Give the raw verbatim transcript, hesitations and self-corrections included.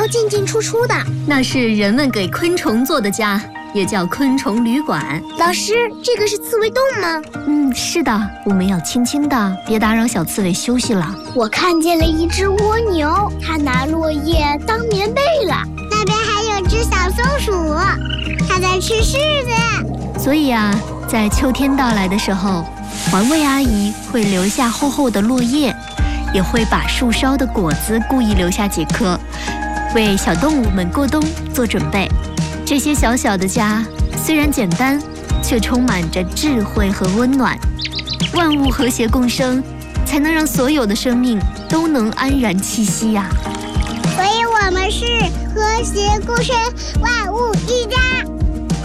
进进出出的。 那是人们给昆虫做的家，也叫昆虫旅馆。 老师，这个是刺猬洞吗？ 嗯，是的，我们要轻轻的，别打扰小刺猬休息了。 我看见了一只蜗牛，它拿落叶当棉被了。 那边还有只小松鼠，它在吃柿子。 所以啊，在秋天到来的时候，环卫阿姨会留下厚厚的落叶，也会把树梢的果子故意留下几颗，为小动物们过冬做准备。这些小小的家虽然简单，却充满着智慧和温暖。万物和谐共生，才能让所有的生命都能安然栖息呀、 所以我们是和谐共生，万物一家。